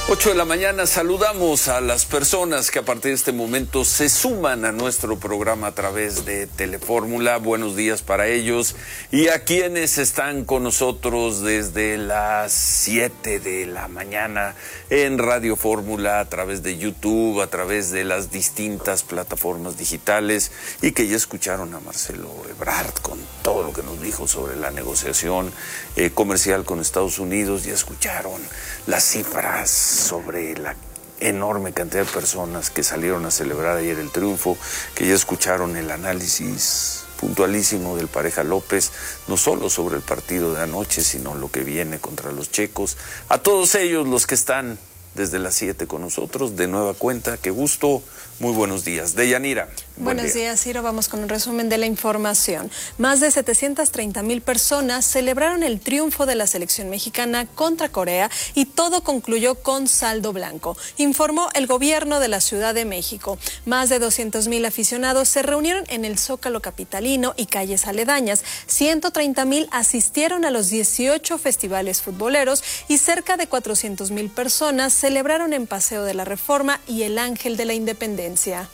8 de la mañana, saludamos a las personas que a partir de este momento se suman a nuestro programa a través de Telefórmula. Buenos días para ellos y a quienes están con nosotros desde las 7 de la mañana en Radio Fórmula, a través de YouTube, a través de las distintas plataformas digitales y que ya escucharon a Marcelo Ebrard con todo lo que nos dijo sobre la negociación comercial con Estados Unidos. Ya escucharon las cifras sobre la enorme cantidad de personas que salieron a celebrar ayer el triunfo, que ya escucharon el análisis puntualísimo del Pareja López, no solo sobre el partido de anoche, sino lo que viene contra los checos. A todos ellos, los que están desde las 7 con nosotros, de nueva cuenta, qué gusto, muy buenos días. Deyanira. Buenos días, Ciro. Vamos con un resumen de la información. Más de 730,000 personas celebraron el triunfo de la selección mexicana contra Corea y todo concluyó con saldo blanco, informó el gobierno de la Ciudad de México. Más de 200,000 aficionados se reunieron en el Zócalo capitalino y calles aledañas. 130,000 asistieron a los 18 festivales futboleros y cerca de 400,000 personas celebraron en Paseo de la Reforma y el Ángel de la Independencia.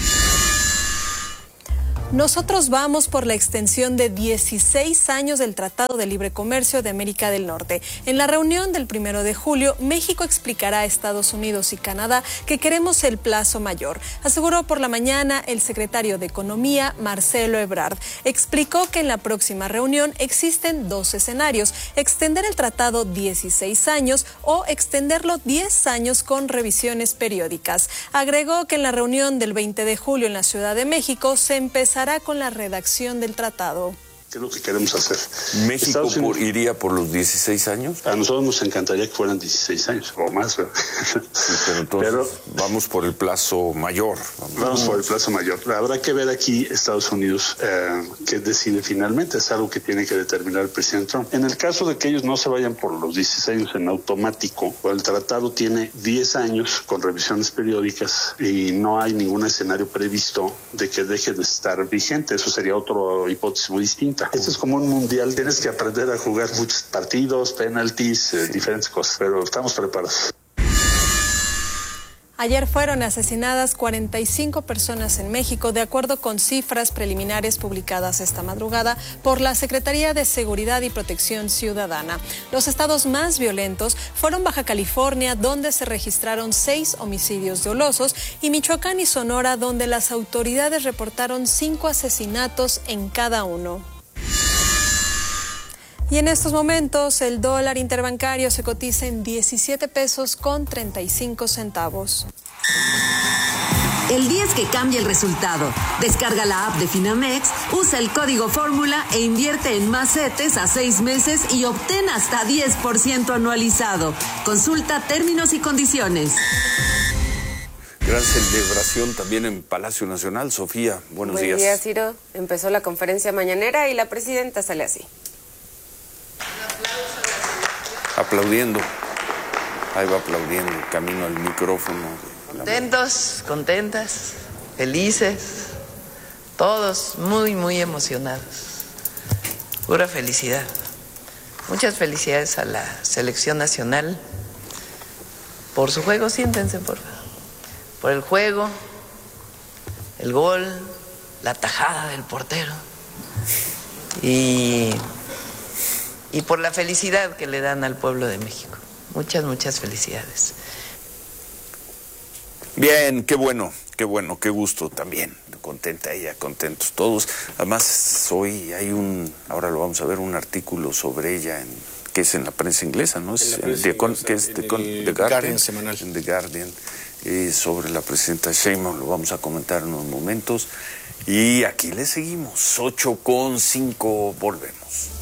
Nosotros vamos por la extensión de 16 años del Tratado de Libre Comercio de América del Norte. En la reunión del 1 de julio, México explicará a Estados Unidos y Canadá que queremos el plazo mayor. Aseguró por la mañana el secretario de Economía, Marcelo Ebrard. Explicó que en la próxima reunión existen dos escenarios: extender el tratado 16 años o extenderlo 10 años con revisiones periódicas. Agregó que en la reunión del 20 de julio en la Ciudad de México se empezará con la redacción del tratado. ¿Qué es lo que queremos hacer? ¿México iría por los 16 años? A nosotros nos encantaría que fueran 16 años o más, ¿verdad? Sí, pero entonces vamos por el plazo mayor. Vamos por el plazo mayor. Habrá que ver aquí Estados Unidos qué decide finalmente. Es algo que tiene que determinar el presidente Trump. En el caso de que ellos no se vayan por los 16 años en automático, el tratado tiene 10 años con revisiones periódicas y no hay ningún escenario previsto de que deje de estar vigente. Eso sería otra hipótesis muy distinta. Esto es como un mundial, tienes que aprender a jugar muchos partidos, penaltis, diferentes cosas, pero estamos preparados. Ayer fueron asesinadas 45 personas en México, de acuerdo con cifras preliminares publicadas esta madrugada por la Secretaría de Seguridad y Protección Ciudadana. Los estados más violentos fueron Baja California, donde se registraron 6 homicidios dolosos, y Michoacán y Sonora, donde las autoridades reportaron 5 asesinatos en cada uno. Y en estos momentos el dólar interbancario se cotiza en 17 pesos con 35 centavos. El día es que cambia el resultado. Descarga la app de Finamex, usa el código Fórmula e invierte en más CETES a 6 meses y obtén hasta 10% anualizado. Consulta términos y condiciones. Gran celebración también en Palacio Nacional. Sofía, buenos días. Buenos días, Ciro. Empezó la conferencia mañanera y la presidenta sale así. Aplaudiendo. Ahí va aplaudiendo, camino al micrófono. Contentos, contentas, felices, todos muy, muy emocionados. Pura felicidad. Muchas felicidades a la selección nacional por su juego. Siéntense, por favor. Por el juego, el gol, la tajada del portero y por la felicidad que le dan al pueblo de México. Muchas, muchas felicidades. Bien, qué bueno, qué gusto también. Contenta ella, contentos todos. Además, hoy hay ahora lo vamos a ver, un artículo sobre ella que es en la prensa inglesa, ¿no? Es The Guardian semanal. En The Guardian, sobre la presidenta Sheinbaum, lo vamos a comentar en unos momentos. Y aquí le seguimos, 8:05, volvemos.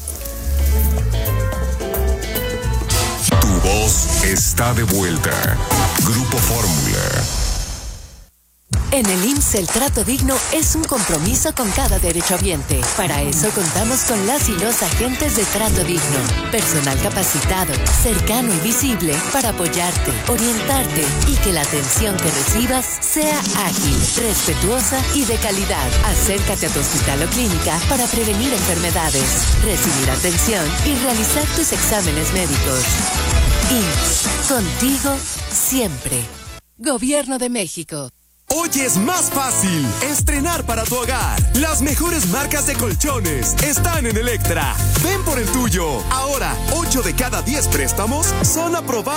Tu voz está de vuelta. Grupo Fórmula. En el IMSS el trato digno es un compromiso con cada derechohabiente. Para eso contamos con las y los agentes de trato digno. Personal capacitado, cercano y visible para apoyarte, orientarte y que la atención que recibas sea ágil, respetuosa y de calidad. Acércate a tu hospital o clínica para prevenir enfermedades, recibir atención y realizar tus exámenes médicos. IMSS, Contigo siempre. Gobierno de México. Hoy es más fácil estrenar para tu hogar. Las mejores marcas de colchones están en Electra. Ven por el tuyo. Ahora, 8 de cada 10 préstamos son aprobados